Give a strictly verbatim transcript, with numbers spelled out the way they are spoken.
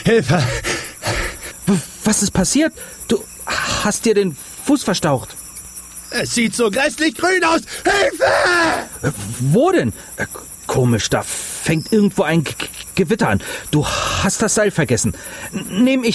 Hilfe! Was ist passiert? Du hast dir den Fuß verstaucht. Es sieht so grässlich grün aus! Hilfe! Wo denn? Komisch, da fängt irgendwo ein G- Gewitter an. Du hast das Seil vergessen. Nehm ich